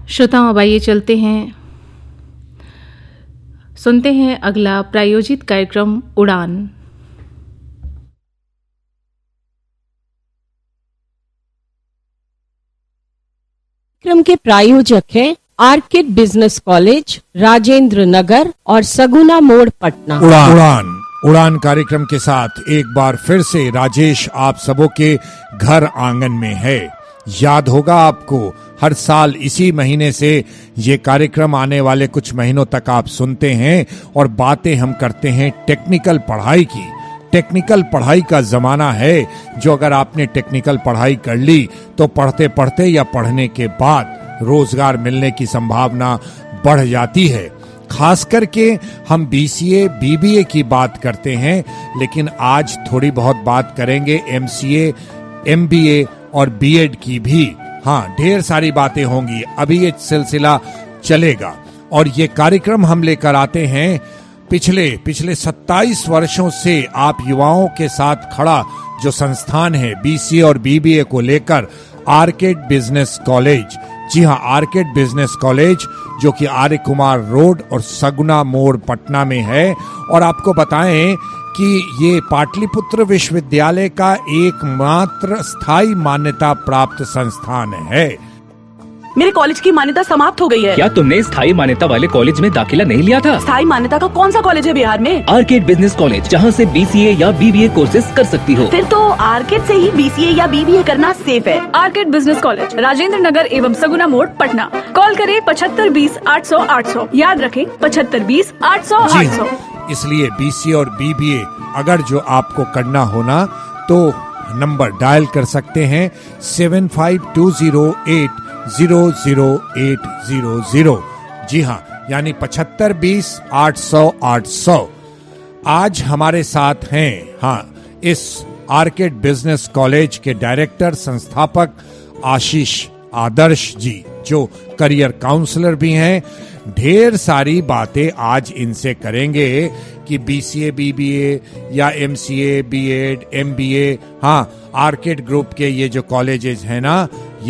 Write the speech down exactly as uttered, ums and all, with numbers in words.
श्रोताओं, अब आइए चलते हैं, सुनते हैं अगला प्रायोजित कार्यक्रम उड़ान। कार्यक्रम के प्रायोजक हैं orchid business college, Rajendra Nagar और सगुना मोड़, पटना। उड़ान उड़ान उड़ान कार्यक्रम के साथ एक बार फिर से राजेश आप सबों के घर आंगन में है। याद होगा आपको, हर साल इसी महीने से ये कार्यक्रम आने वाले कुछ महीनों तक आप सुनते हैं और बातें हम करते हैं टेक्निकल पढ़ाई की। टेक्निकल पढ़ाई का जमाना है, जो अगर आपने टेक्निकल पढ़ाई कर ली तो पढ़ते पढ़ते या पढ़ने के बाद रोजगार मिलने की संभावना बढ़ जाती है। खास करके हम बीसीए, बीबीए की बात करते हैं, लेकिन आज थोड़ी बहुत बात करेंगे एमसीए, एमबीए और बीएड की भी। हाँ, ढेर सारी बातें होंगी, अभी ये सिलसिला चलेगा। और ये कार्यक्रम हम लेकर आते हैं पिछले पिछले सत्ताईस वर्षों से आप युवाओं के साथ खड़ा जो संस्थान है बीसीए और बीबीए को लेकर, आर्किड बिजनेस कॉलेज। जी हाँ, आर्किड बिजनेस कॉलेज जो कि आर्य कुमार रोड और सगुना मोड़, पटना में है। और आपको बताएं कि ये पाटलिपुत्र विश्वविद्यालय का एकमात्र स्थायी मान्यता प्राप्त संस्थान है। मेरे कॉलेज की मान्यता समाप्त हो गई है। क्या तुमने स्थायी मान्यता वाले कॉलेज में दाखिला नहीं लिया था? स्थायी मान्यता का कौन सा कॉलेज है बिहार में? आर्किड बिजनेस कॉलेज, जहाँ से बीसीए या बीबीए कोर्सेज कर सकती हो। फिर तो आर्किड से ही बीसीए या बीबीए करना सेफ है। Orchid business college, Rajendra Nagar एवं सगुना मोड़, पटना। कॉल करें पचहत्तर बीस आठ सौ आठ सौ। याद रखें पचहत्तर बीस आठ सौ आठ सौ। इसलिए बीसीए और बीबीए अगर जो आपको करना होना तो नंबर डायल कर सकते हैं seven five to zero eight zero zero eight zero zero. जी हाँ, यानी पचहत्तर बीस आठ सौ आठ सौ। आज हमारे साथ हैं हाँ इस आर्किड बिजनेस कॉलेज के डायरेक्टर संस्थापक आशीष आदर्श जी, जो करियर काउंसलर भी हैं। ढेर सारी बातें आज इनसे करेंगे कि बीसीए, बीबीए या एमसीए, बीएड, एमबीए, हाँ आर्किड ग्रुप के ये जो कॉलेजेस हैं ना,